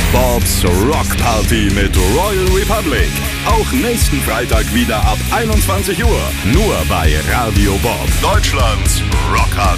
Bobs Rock Party mit Royal Republic. Auch nächsten Freitag wieder ab 21 Uhr. Nur bei Radio Bob, Deutschlands Rockhard.